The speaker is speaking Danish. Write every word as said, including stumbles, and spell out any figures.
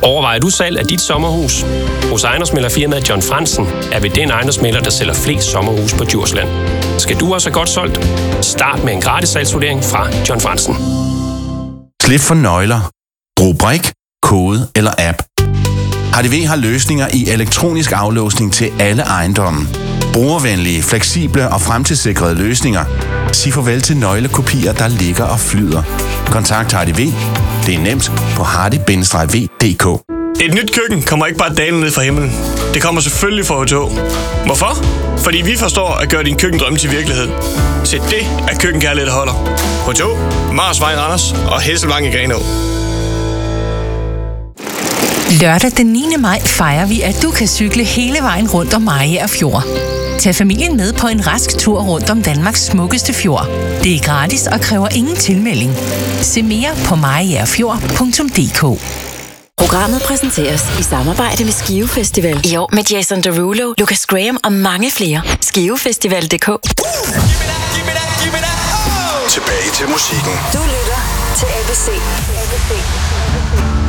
Overvejer du salg af dit sommerhus? Hos ejendomsmæglerfirmaet John Fransen er vi den ejendomsmægler, der sælger flest sommerhus på Djursland. Skal du også have godt solgt? Start med en gratis salgsvurdering fra John Fransen. Slip for nøgler. Brug brik, kode eller app. H D V har løsninger i elektronisk aflåsning til alle ejendomme. Brugervenlige, fleksible og fremtidssikrede løsninger. Sig farvel til nøglekopier, der ligger og flyder. Kontakt H D V. Det er nemt på h d bindestreg v punktum d k. Et nyt køkken kommer ikke bare dalende ned fra himlen. Det kommer selvfølgelig fra H to. Hvorfor? Fordi vi forstår at gøre din køkkendrømme til virkelighed. Se, det er køkkenkærlighed, der holder. H to, Marsvej Randers og Hesselvang i Grenaa. Lørdag den niende maj fejrer vi, at du kan cykle hele vejen rundt om Mariager Fjord. Tag familien med på en rask tur rundt om Danmarks smukkeste fjord. Det er gratis og kræver ingen tilmelding. Se mere på mariagerfjord punktum d k. Programmet præsenteres i samarbejde med Skive Festival. I år med Jason Derulo, Lucas Graham og mange flere. Skivefestival punktum d k. Tilbage til musikken. Du lytter til A B C.